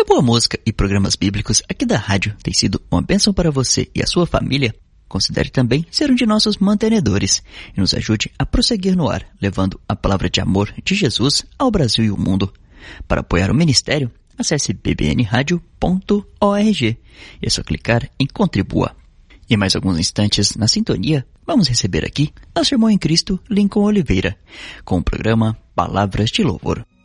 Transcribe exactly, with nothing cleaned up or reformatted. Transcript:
boa música e programas bíblicos aqui da rádio tem sido uma bênção para você e a sua família, considere também ser um de nossos mantenedores e nos ajude a prosseguir no ar, levando a palavra de amor de Jesus ao Brasil e o mundo. Para apoiar o ministério, acesse b b n radio ponto org e é só clicar em Contribua. Em mais alguns instantes, na sintonia, vamos receber aqui nosso irmão em Cristo, Lincoln Oliveira, com o programa Palavras de Louvor.